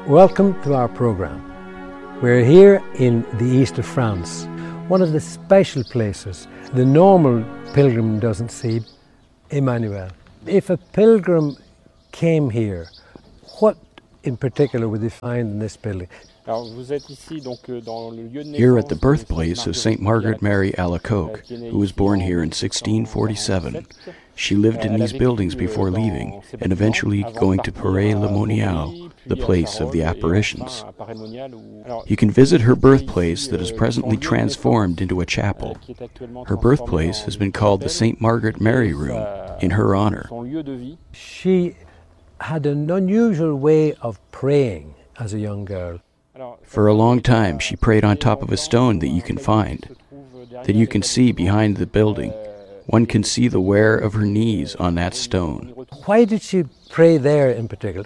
Welcome to our program. We're here in the east of France, one of the special places the normal pilgrim doesn't see, Emmanuel. If a pilgrim came here, what in particular would they find in this building? Here at the birthplace of St. Margaret Mary Alacoque, who was born here in 1647. She lived in these buildings before leaving and eventually going to Paray-le-Monial, the place of the apparitions. You can visit her birthplace that is presently transformed into a chapel. Her birthplace has been called the St. Margaret Mary Room in her honor. She had an unusual way of praying as a young girl. For a long time, she prayed on top of a stone that you can find, that you can see behind the building. One can see the wear of her knees on that stone. Why did she pray there in particular?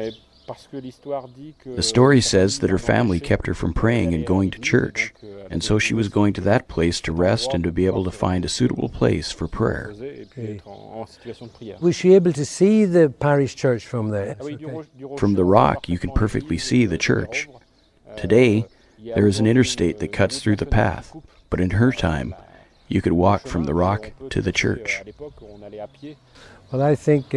The story says that her family kept her from praying and going to church, and so she was going to that place to rest and to be able to find a suitable place for prayer. Okay. Was she able to see the parish church from there? From the rock, you can perfectly see the church. Today, there is an interstate that cuts through the path, but in her time, you could walk from the rock to the church. Well, I think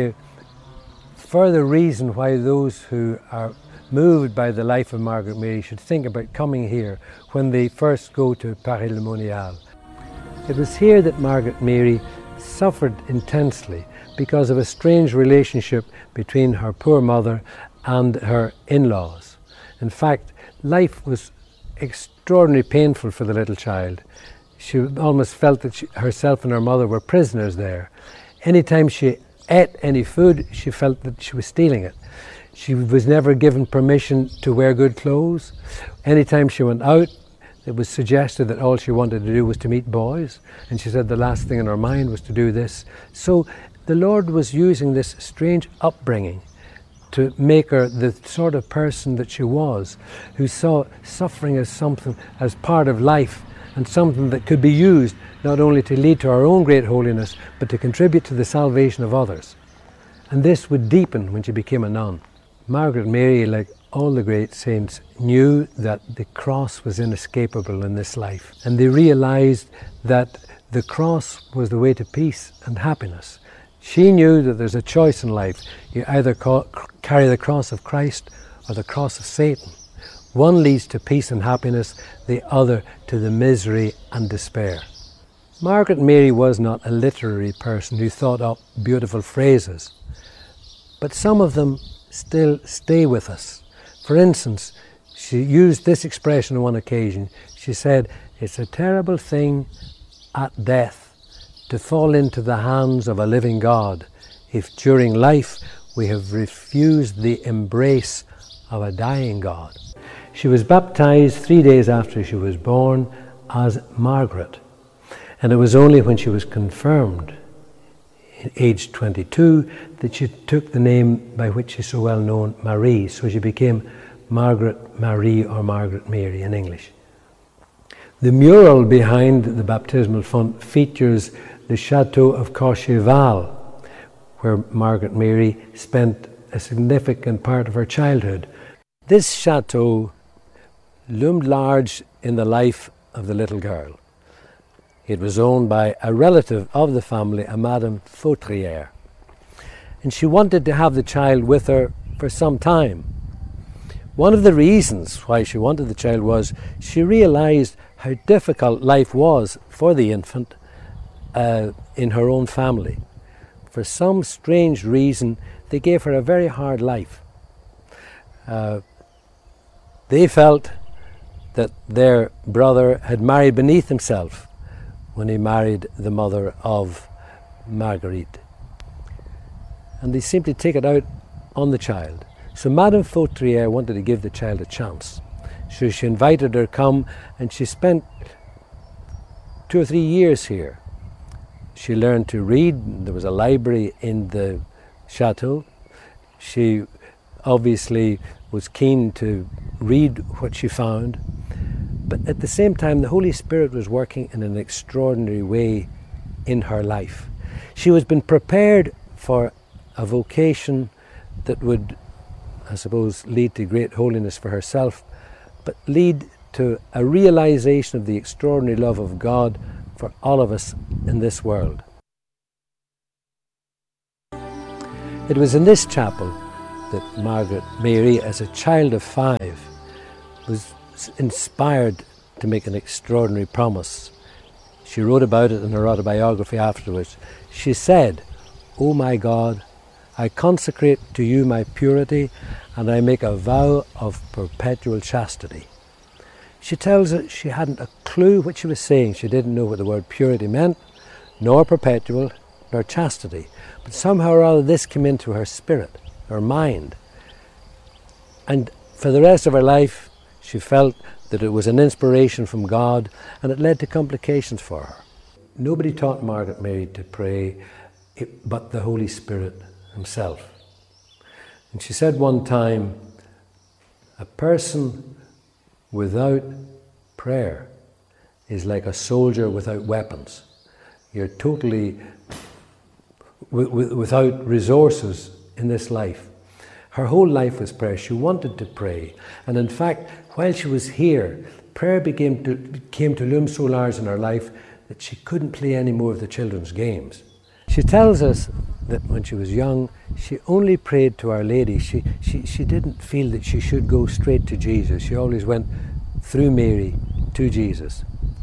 further reason why those who are moved by the life of Margaret Mary should think about coming here when they first go to Paray-le-Monial. It was here that Margaret Mary suffered intensely because of a strange relationship between her poor mother and her in-laws. In fact, life was extraordinarily painful for the little child. She almost felt that herself and her mother were prisoners there. Anytime she ate any food, she felt that she was stealing it. She was never given permission to wear good clothes. Anytime she went out, it was suggested that all she wanted to do was to meet boys, and she said the last thing in her mind was to do this. So the Lord was using this strange upbringing to make her the sort of person that she was, who saw suffering as something, as part of life, and something that could be used not only to lead to our own great holiness, but to contribute to the salvation of others. And this would deepen when she became a nun. Margaret Mary, like all the great saints, knew that the cross was inescapable in this life, and they realized that the cross was the way to peace and happiness. She knew that there's a choice in life. You either carry the cross of Christ or the cross of Satan. One leads to peace and happiness, the other to the misery and despair. Margaret Mary was not a literary person who thought up beautiful phrases, but some of them still stay with us. For instance, she used this expression on one occasion. She said, "It's a terrible thing at death to fall into the hands of a living God if during life we have refused the embrace of a dying God." She was baptized 3 days after she was born as Margaret, and it was only when she was confirmed, aged 22, that she took the name by which she's so well known, Marie. So she became Margaret Marie, or Margaret Mary in English. The mural behind the baptismal font features the Chateau of Courchevel, where Margaret Mary spent a significant part of her childhood. This chateau loomed large in the life of the little girl. It was owned by a relative of the family, a Madame Fautrière, and she wanted to have the child with her for some time. One of the reasons why she wanted the child was she realized how difficult life was for the infant in her own family. For some strange reason, they gave her a very hard life. They felt that their brother had married beneath himself when he married the mother of Marguerite. And they simply take it out on the child. So Madame Fautrière wanted to give the child a chance. So she invited her to come, and she spent 2 or 3 years here. She learned to read. There was a library in the chateau. She obviously was keen to read what she found. But at the same time, the Holy Spirit was working in an extraordinary way in her life. She was being prepared for a vocation that would I suppose, lead to great holiness for herself, but lead to a realization of the extraordinary love of God for all of us in this world. It was in this chapel that Margaret Mary, as a child of 5, was inspired to make an extraordinary promise. She wrote about it in her autobiography afterwards. She said, "O my God, I consecrate to you my purity, and I make a vow of perpetual chastity." She tells us she hadn't a clue what she was saying. She didn't know what the word purity meant, nor perpetual, nor chastity. But somehow or other this came into her spirit, her mind. And for the rest of her life, she felt that it was an inspiration from God, and it led to complications for her. Nobody taught Margaret Mary to pray but the Holy Spirit himself. And she said one time, "A person without prayer is like a soldier without weapons. You're totally without resources in this life." Her whole life was prayer. She wanted to pray. And in fact, while she was here, prayer came to loom so large in her life that she couldn't play any more of the children's games. She tells us that when she was young, she only prayed to Our Lady. She didn't feel that she should go straight to Jesus. She always went through Mary to Jesus.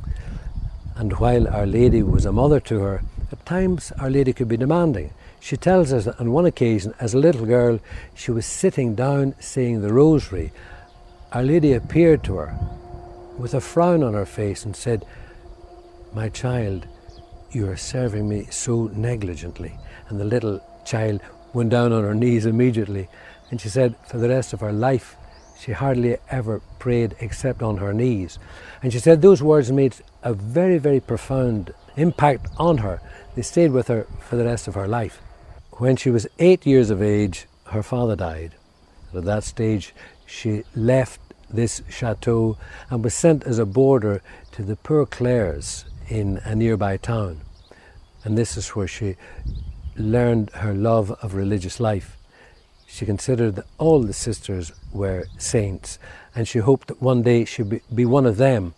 And while Our Lady was a mother to her, at times Our Lady could be demanding. She tells us that on one occasion, as a little girl, she was sitting down saying the rosary. Our Lady appeared to her with a frown on her face and said, "My child, you are serving me so negligently." And the little child went down on her knees immediately. And she said for the rest of her life, she hardly ever prayed except on her knees. And she said those words made a very, very profound impact on her. They stayed with her for the rest of her life. When she was 8 years of age, her father died. And at that stage, she left this chateau and was sent as a boarder to the Poor Clares in a nearby town. And this is where she learned her love of religious life. She considered that all the sisters were saints, and she hoped that one day she'd be one of them.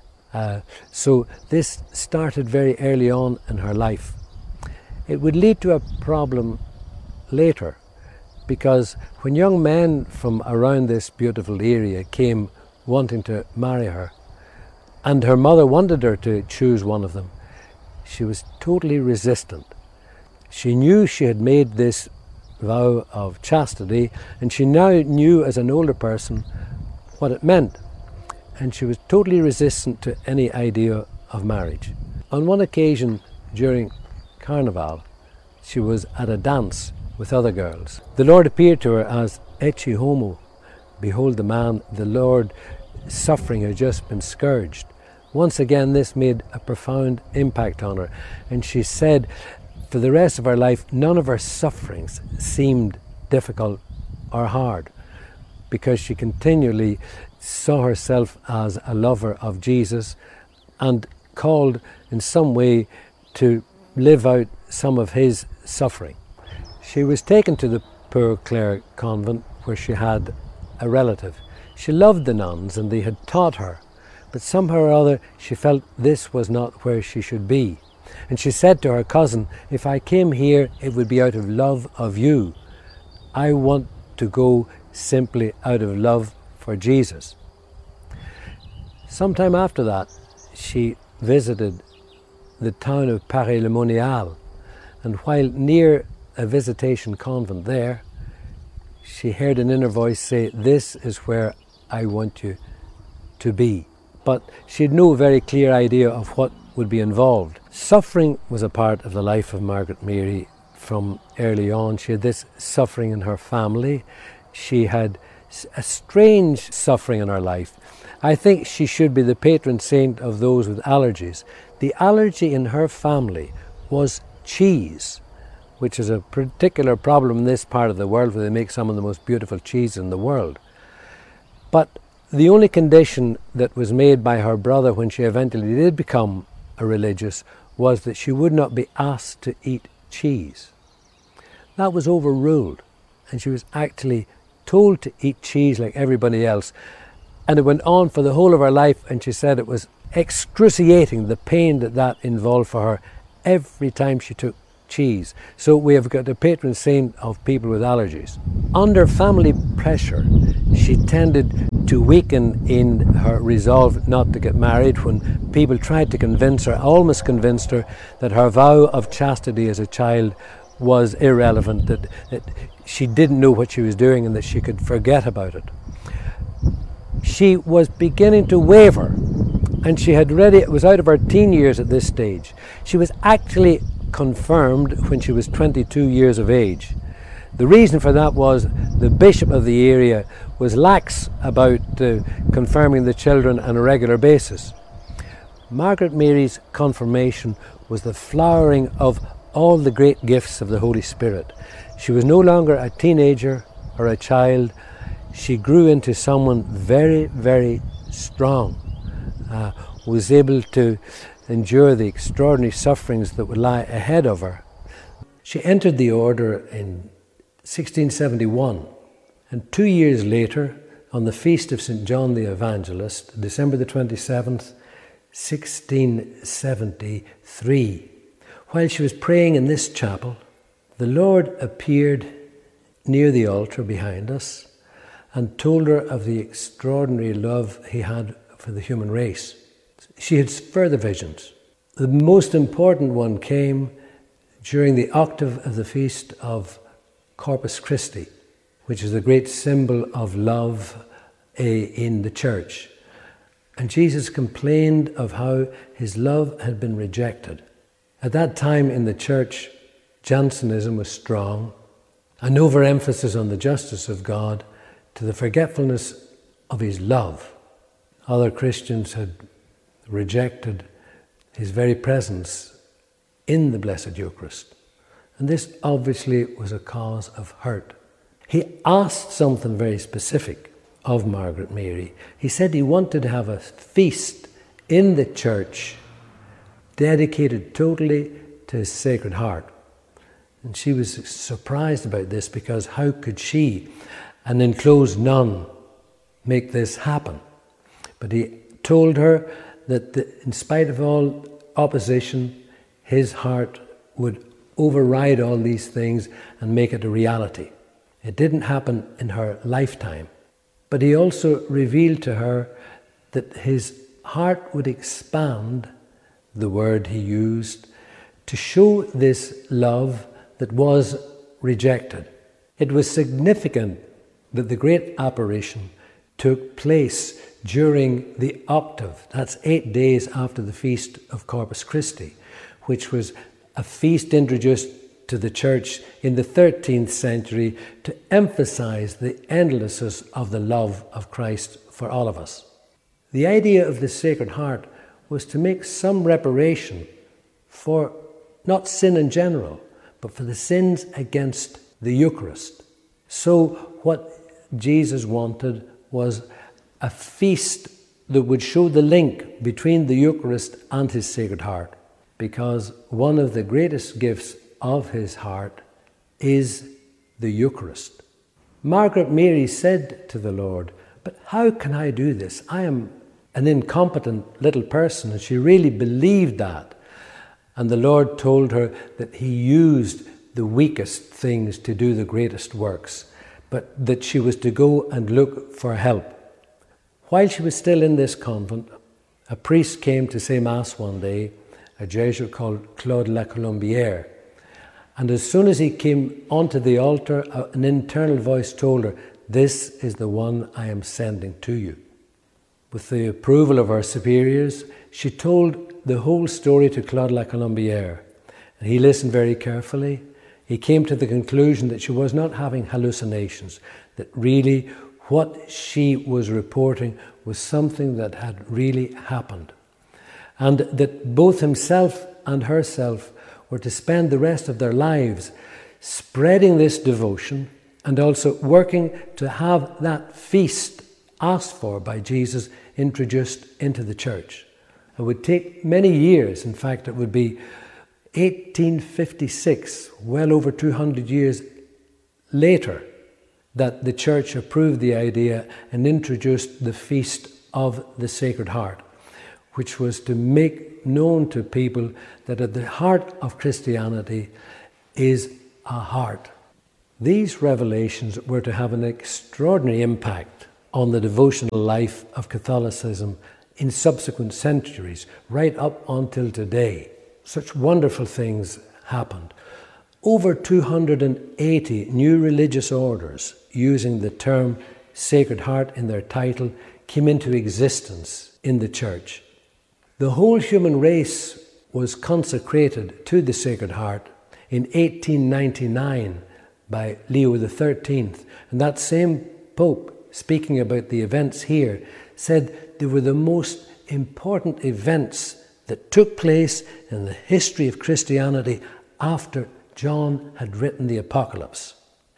So this started very early on in her life. It would lead to a problem later, because when young men from around this beautiful area came wanting to marry her, and her mother wanted her to choose one of them, she was totally resistant. She knew she had made this vow of chastity, and she now knew as an older person what it meant, and she was totally resistant to any idea of marriage. On one occasion during Carnival, she was at a dance with other girls. The Lord appeared to her as Ecce Homo, behold the man, the Lord suffering had just been scourged. Once again this made a profound impact on her, and she said for the rest of her life none of her sufferings seemed difficult or hard, because she continually saw herself as a lover of Jesus and called in some way to live out some of his suffering. She was taken to the Poor Clare convent where she had a relative. She loved the nuns and they had taught her, but somehow or other she felt this was not where she should be. And she said to her cousin, "If I came here, it would be out of love of you. I want to go simply out of love for Jesus." Sometime after that, she visited the town of Paray-le-Monial, and while near a visitation convent there, she heard an inner voice say, "This is where I want you to be." But she had no very clear idea of what would be involved. Suffering was a part of the life of Margaret Mary from early on. She had this suffering in her family. She had a strange suffering in her life. I think she should be the patron saint of those with allergies. The allergy in her family was cheese, which is a particular problem in this part of the world where they make some of the most beautiful cheese in the world. But the only condition that was made by her brother when she eventually did become a religious was that she would not be asked to eat cheese. That was overruled, and she was actually told to eat cheese like everybody else. And it went on for the whole of her life, and she said it was excruciating, the pain that involved for her every time she took cheese. So we have got a patron saint of people with allergies. Under family pressure, she tended to weaken in her resolve not to get married when people tried to convince her, almost convinced her, that her vow of chastity as a child was irrelevant, that she didn't know what she was doing and that she could forget about it. She was beginning to waver, and she had already, it was out of her teen years at this stage. She was actually confirmed when she was 22 years of age. The reason for that was the bishop of the area was lax about confirming the children on a regular basis. Margaret Mary's confirmation was the flowering of all the great gifts of the Holy Spirit. She was no longer a teenager or a child. She grew into someone very, very strong, was able to endure the extraordinary sufferings that would lie ahead of her. She entered the order in 1671, and 2 years later, on the feast of St. John the Evangelist, December the 27th, 1673, while she was praying in this chapel, the Lord appeared near the altar behind us and told her of the extraordinary love he had for the human race. She had further visions. The most important one came during the octave of the feast of Corpus Christi, which is the great symbol of love in the church. And Jesus complained of how his love had been rejected. At that time in the church, Jansenism was strong, an overemphasis on the justice of God to the forgetfulness of his love. Other Christians had rejected his very presence in the Blessed Eucharist. And this obviously was a cause of hurt. He asked something very specific of Margaret Mary. He said he wanted to have a feast in the church dedicated totally to his Sacred Heart. And she was surprised about this, because how could she, an enclosed nun, make this happen? But he told her that in spite of all opposition, his heart would override all these things and make it a reality. It didn't happen in her lifetime. But he also revealed to her that his heart would expand, the word he used, to show this love that was rejected. It was significant that the great apparition took place during the octave. That's 8 days after the feast of Corpus Christi, which was a feast introduced to the church in the 13th century to emphasize the endlessness of the love of Christ for all of us. The idea of the Sacred Heart was to make some reparation for not sin in general, but for the sins against the Eucharist. So what Jesus wanted was a feast that would show the link between the Eucharist and his Sacred Heart, because one of the greatest gifts of his heart is the Eucharist. Margaret Mary said to the Lord, "But how can I do this? I am an incompetent little person." And she really believed that. And the Lord told her that he used the weakest things to do the greatest works, but that she was to go and look for help. While she was still in this convent, a priest came to say Mass one day, a Jesuit called Claude La Colombière. And as soon as he came onto the altar, an internal voice told her, "This is the one I am sending to you." With the approval of her superiors, she told the whole story to Claude La Colombière. And he listened very carefully. He came to the conclusion that she was not having hallucinations, that really what she was reporting was something that had really happened. And that both himself and herself were to spend the rest of their lives spreading this devotion and also working to have that feast asked for by Jesus introduced into the church. It would take many years. In fact, it would be 1856, well over 200 years later, that the Church approved the idea and introduced the Feast of the Sacred Heart, which was to make known to people that at the heart of Christianity is a heart. These revelations were to have an extraordinary impact on the devotional life of Catholicism in subsequent centuries, right up until today. Such wonderful things happened. Over 280 new religious orders using the term Sacred Heart in their title came into existence in the Church. The whole human race was consecrated to the Sacred Heart in 1899 by Leo XIII. And that same Pope, speaking about the events here, said they were the most important events that took place in the history of Christianity after John had written the Apocalypse.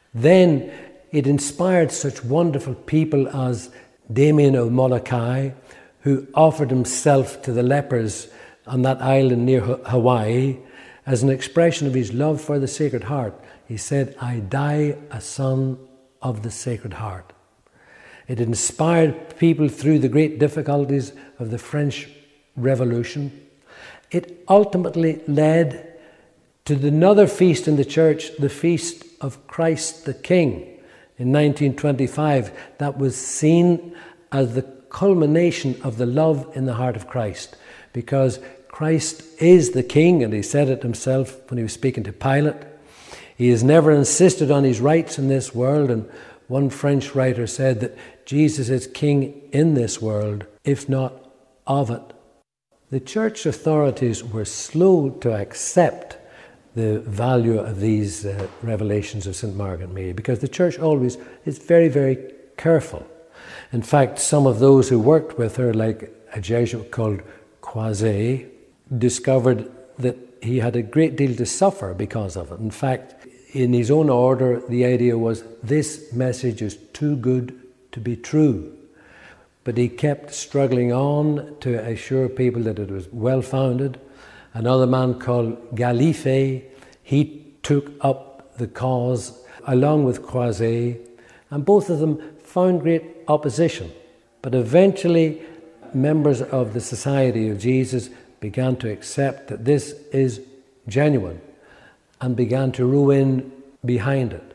Then it inspired such wonderful people as Damien of Molokai, who offered himself to the lepers on that island near Hawaii as an expression of his love for the Sacred Heart. He said, "I die a son of the Sacred Heart." It inspired people through the great difficulties of the French Revolution. It ultimately led to another feast in the Church, the Feast of Christ the King in 1925. That was seen as the culmination of the love in the heart of Christ, because Christ is the King, and he said it himself when he was speaking to Pilate. He has never insisted on his rights in this world, and one French writer said that Jesus is King in this world, if not of it. The Church authorities were slow to accept the value of these revelations of St. Margaret Mary, because the Church always is very, very careful. In fact, some of those who worked with her, like a Jesuit called Croiset, discovered that he had a great deal to suffer because of it. In fact, in his own order, the idea was, this message is too good to be true. But he kept struggling on to assure people that it was well-founded. Another man called Galliffet, he took up the cause along with Croiset, and both of them found great opposition. But eventually, members of the Society of Jesus began to accept that this is genuine and began to row in behind it.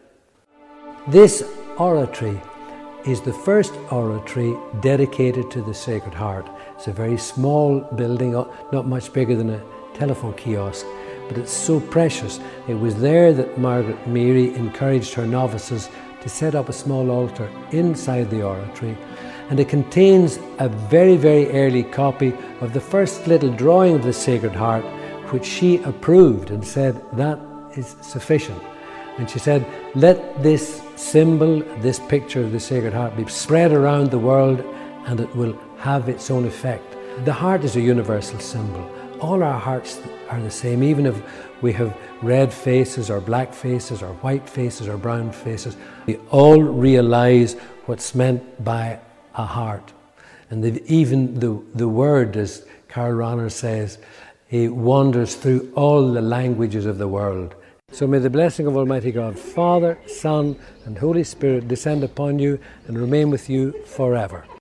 This oratory is the first oratory dedicated to the Sacred Heart. It's a very small building, not much bigger than a telephone kiosk, but it's so precious. It was there that Margaret Mary encouraged her novices to set up a small altar inside the oratory, and it contains a very, very early copy of the first little drawing of the Sacred Heart, which she approved and said that is sufficient. And she said, let this symbol, this picture of the Sacred Heart be spread around the world, and it will have its own effect. The heart is a universal symbol. All our hearts are the same, even if we have red faces or black faces or white faces or brown faces. We all realize what's meant by a heart. And even the word, as Karl Rahner says, it wanders through all the languages of the world. So may the blessing of Almighty God, Father, Son, and Holy Spirit descend upon you and remain with you forever.